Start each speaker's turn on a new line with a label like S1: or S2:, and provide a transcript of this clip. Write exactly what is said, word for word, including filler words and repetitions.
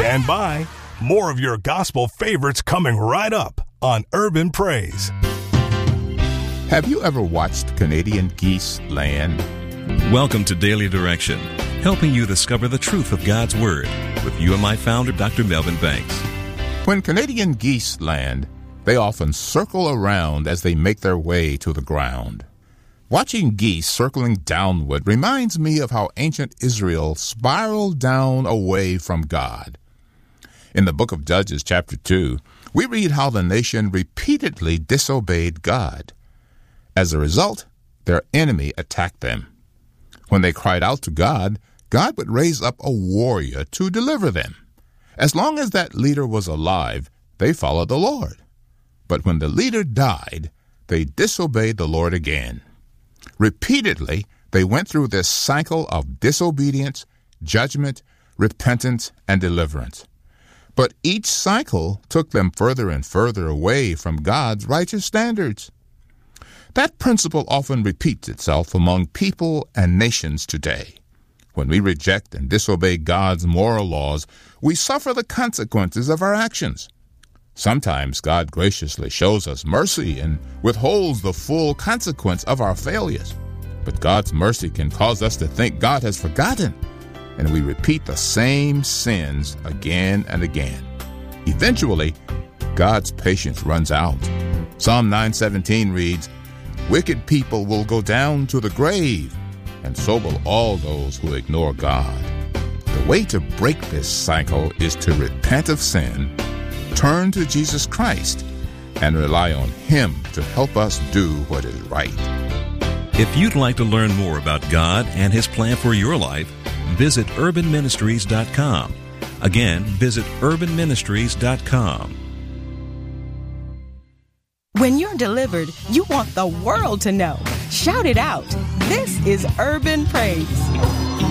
S1: Stand by. More of your gospel favorites coming right up on Urban Praise.
S2: Have you ever watched Canadian geese land?
S3: Welcome to Daily Direction, helping you discover the truth of God's Word with U M I founder Doctor Melvin Banks.
S2: When Canadian geese land, they often circle around as they make their way to the ground. Watching geese circling downward reminds me of how ancient Israel spiraled down away from God. In the book of Judges, chapter two, we read how the nation repeatedly disobeyed God. As a result, their enemy attacked them. When they cried out to God, God would raise up a warrior to deliver them. As long as that leader was alive, they followed the Lord. But when the leader died, they disobeyed the Lord again. Repeatedly, they went through this cycle of disobedience, judgment, repentance, and deliverance. But each cycle took them further and further away from God's righteous standards. That principle often repeats itself among people and nations today. When we reject and disobey God's moral laws, we suffer the consequences of our actions. Sometimes God graciously shows us mercy and withholds the full consequence of our failures. But God's mercy can cause us to think God has forgotten, and we repeat the same sins again and again. Eventually, God's patience runs out. Psalm nine seventeen reads, "Wicked people will go down to the grave, and so will all those who ignore God." The way to break this cycle is to repent of sin, turn to Jesus Christ, and rely on Him to help us do what is right.
S3: If you'd like to learn more about God and His plan for your life, visit urban ministries dot com. Again, visit urban ministries dot com.
S4: When you're delivered, you want the world to know. Shout it out. This is Urban Praise.